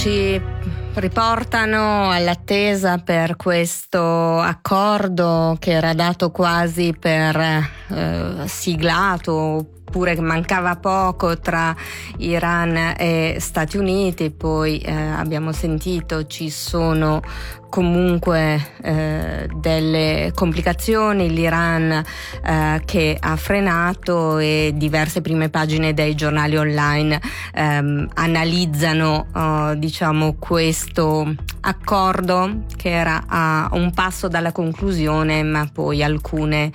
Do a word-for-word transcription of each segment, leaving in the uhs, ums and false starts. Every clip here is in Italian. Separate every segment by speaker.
Speaker 1: Ci riportano all'attesa per questo accordo che era dato quasi per eh, siglato, oppure che mancava poco, tra Iran e Stati Uniti. Poi eh, abbiamo sentito ci sono comunque eh, delle complicazioni, l'Iran eh, che ha frenato, e diverse prime pagine dei giornali online ehm, analizzano eh, diciamo questo accordo che era a un passo dalla conclusione, ma poi alcune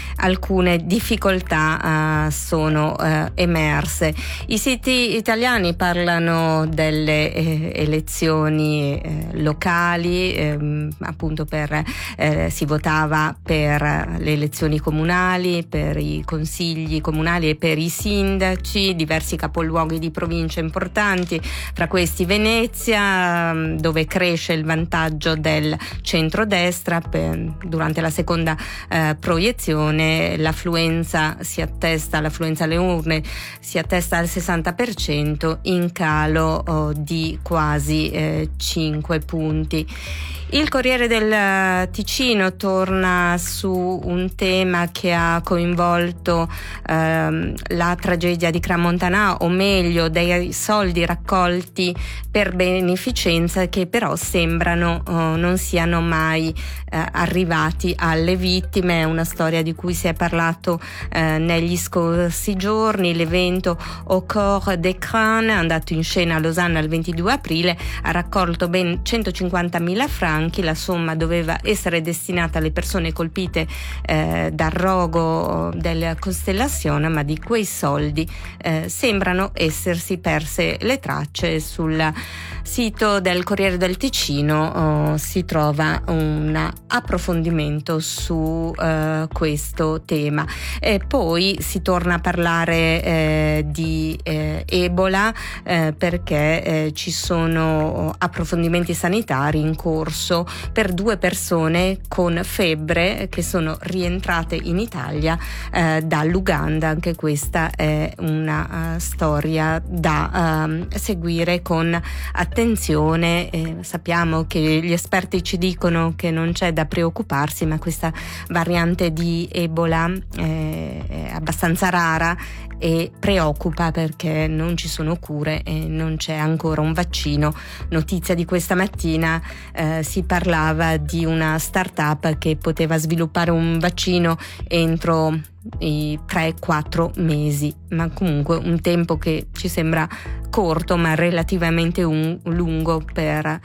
Speaker 1: alcune difficoltà uh, sono uh, emerse. I siti italiani parlano delle eh, elezioni eh, locali, ehm, appunto per eh, si votava per le elezioni comunali, per i consigli comunali e per i sindaci, diversi capoluoghi di provincia importanti, fra questi Venezia, dove cresce il vantaggio del centrodestra. Per, durante la seconda eh, proiezione l'affluenza si attesta, l'affluenza alle urne si attesta al sessanta per cento, in calo oh, di quasi eh, cinque punti. Il Corriere del Ticino torna su un tema che ha coinvolto ehm, la tragedia di Crans-Montana, o meglio dei soldi raccolti per beneficenza che però sembrano oh, non siano mai eh, arrivati alle vittime. È una storia di cui si è parlato eh, negli scorsi giorni. L'evento Au Cœur des Crans, andato in scena a Losanna il ventidue aprile, ha raccolto ben centocinquantamila franchi. La somma doveva essere destinata alle persone colpite eh, dal rogo della Costellazione, ma di quei soldi eh, sembrano essersi perse le tracce. Sul sito del Corriere del Ticino oh, si trova un approfondimento su eh, questo tema. E poi si torna a parlare eh, di eh, Ebola eh, perché eh, ci sono approfondimenti sanitari in corso per due persone con febbre che sono rientrate in Italia eh, dall'Uganda. Anche questa è una uh, storia da uh, seguire con attenzione. Eh, sappiamo che gli esperti ci dicono che non c'è da preoccuparsi, ma questa variante di Ebola eh, è abbastanza rara e preoccupa perché non ci sono cure e non c'è ancora un vaccino. Notizia di questa mattina, eh, si parlava di una startup che poteva sviluppare un vaccino entro i tre quattro mesi, ma comunque un tempo che ci sembra corto ma relativamente un, lungo per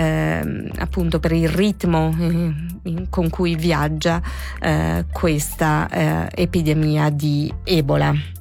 Speaker 1: eh, appunto per il ritmo eh, con cui viaggia eh, questa eh, epidemia di Ebola.